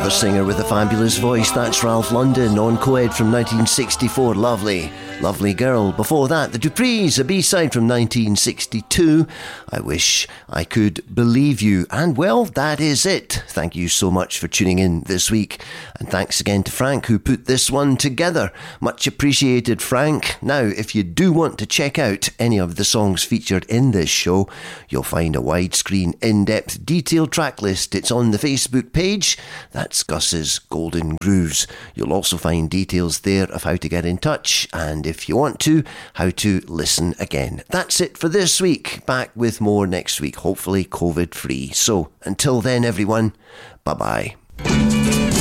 Another singer with a fabulous voice, that's Ralph London, on Coed from 1964, lovely, lovely girl. Before that, the Duprees, a B-side from 1962, I Wish I Could Believe You. And well, that is it. Thank you so much for tuning in this week, and thanks again to Frank who put this one together. Much appreciated, Frank. Now, if you do want to check out any of the songs featured in this show, you'll find a widescreen, in-depth, detailed track list. It's on the Facebook page. That's Gus's Golden Grooves. You'll also find details there of how to get in touch, and if you want to, how to listen again. That's it for this week. Back with more next week, hopefully COVID-free. So, until then, everyone, bye-bye.